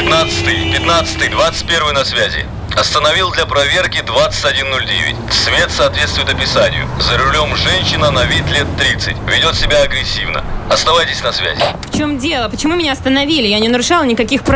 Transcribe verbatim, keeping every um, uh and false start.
пятнадцатый, пятнадцатый, двадцать первый на связи. Остановил для проверки двадцать один ноль девять. Цвет соответствует описанию. За рулем женщина на вид лет тридцать. Ведет себя агрессивно. Оставайтесь на связи. В чем дело? Почему меня остановили? Я не нарушала никаких прав.